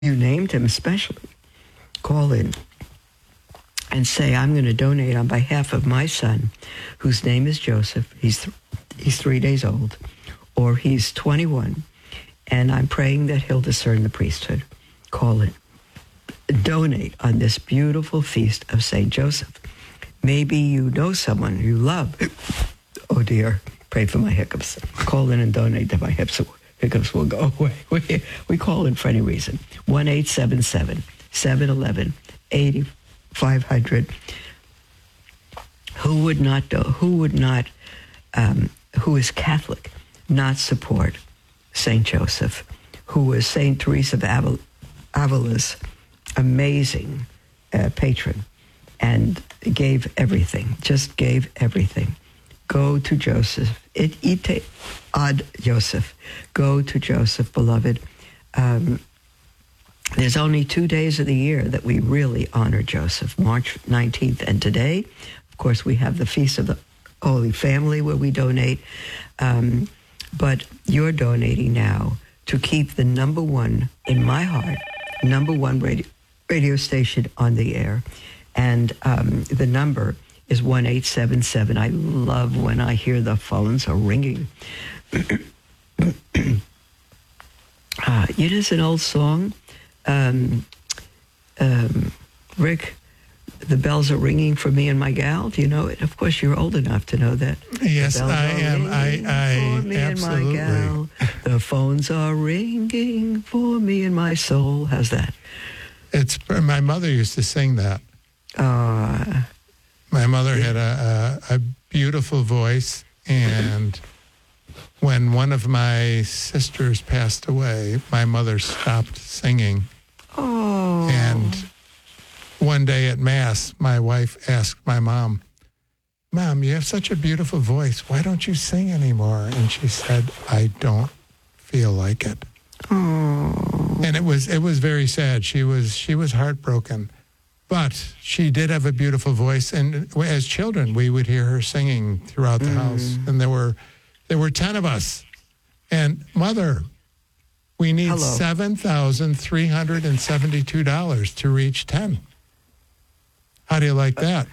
you named him especially, call in and say, I'm going to donate on behalf of my son, whose name is Joseph. He's 3 days old, or he's 21, and I'm praying that he'll discern the priesthood. Call in. Donate on this beautiful feast of St. Joseph. Maybe you know someone you love. Oh, dear. Pray for my hiccups. Call in and donate to my hiccups will go away. We call in for any reason. 1-877-711-8500. Who is Catholic, not support St. Joseph, who was St. Teresa of Avila's amazing patron, and gave everything, just gave everything. Go to Joseph. Ite ad Joseph. Go to Joseph, beloved. There's only 2 days of the year that we really honor Joseph, March 19th. And today, of course, we have the Feast of the Holy Family where we donate. But you're donating now to keep the number one, in my heart, number one radio station on the air. And the number is 1-877. I love when I hear the phones are ringing. It is an old song. Rick, the bells are ringing for me and my gal. Do you know it? Of course, you're old enough to know that. Yes, I am. I for me absolutely. And my gal. The phones are ringing for me and my soul. How's that? It's my mother used to sing that. My mother had a beautiful voice, and when one of my sisters passed away, my mother stopped singing. Oh. And one day at Mass, my wife asked my mom, "Mom, you have such a beautiful voice. Why don't you sing anymore?" And she said, "I don't feel like it." Oh. And it was very sad. She was heartbroken. But she did have a beautiful voice, and as children, we would hear her singing throughout the house. And there were 10 of us. And Mother, we need $7,372 to reach 10. How do you like that?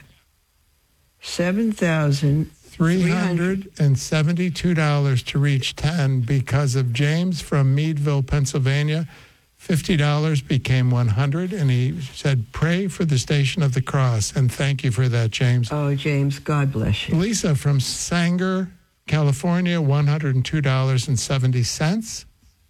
$372 to reach 10 because of James from Meadville, Pennsylvania. $50 became $100, and he said, "Pray for the Station of the Cross," and thank you for that, James. Oh, James, God bless you. Lisa from Sanger, California, $102.70.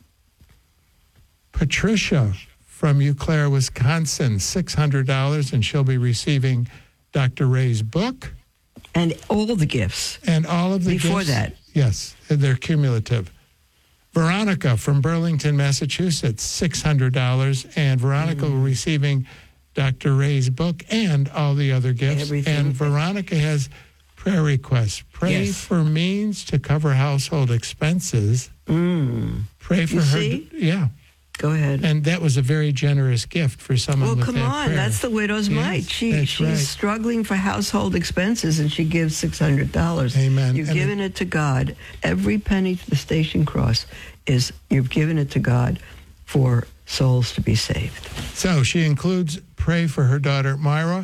Patricia from Eau Claire, Wisconsin, $600, and she'll be receiving Dr. Ray's book. And all the gifts. And all of the Before gifts. that. Yes, they're cumulative. Veronica from Burlington, Massachusetts, $600, and Veronica will be receiving Dr. Ray's book and all the other gifts. Everything. And Veronica has prayer requests. Pray for means to cover household expenses. Pray for her. See? Yeah. Go ahead. And that was a very generous gift for someone with that prayer. Well, come on. That's the widow's mite. She's right. struggling for household expenses, and she gives $600. Amen. You've given it to God. Every penny to the Station Cross is you've given it to God for souls to be saved. So she includes pray for her daughter, Maura,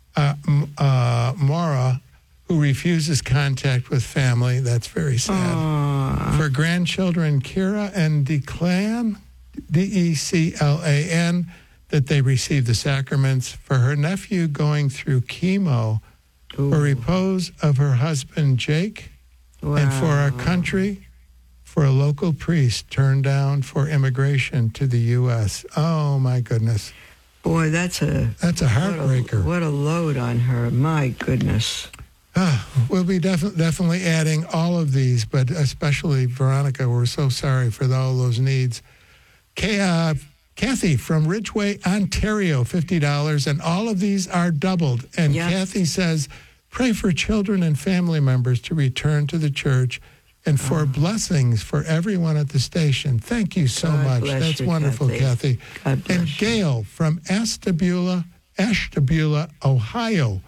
who refuses contact with family. That's very sad. For grandchildren, Kira and Declan, Declan, that they receive the sacraments. For her nephew going through chemo, for repose of her husband, Jake, and for our country, for a local priest turned down for immigration to the U.S. Oh, my goodness. Boy, that's a heartbreaker. What a load on her. My goodness. We'll be definitely adding all of these, but especially Veronica, we're so sorry for all those needs. Kathy from Ridgeway, Ontario, $50, and all of these are doubled. And Kathy says, pray for children and family members to return to the church and for blessings for everyone at the station. Thank you so much. That's wonderful, Kathy. And Gail from Ashtabula, Ohio,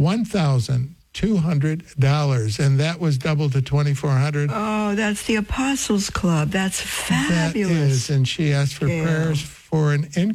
$1,200, and that was doubled to $2,400. Oh, that's the Apostles Club. That's fabulous. That is, and she asked for prayers for an